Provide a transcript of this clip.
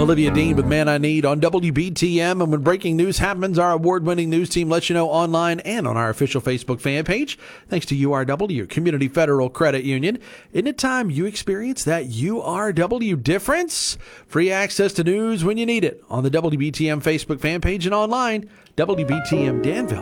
Olivia Dean with Man I Need on WBTM. And when breaking news happens, our award-winning news team lets you know online and on our official Facebook fan page. Thanks to URW, Community Federal Credit Union. Isn't it time you experience that URW difference? Free access to news when you need it on the WBTM Facebook fan page and online, WBTM Danville.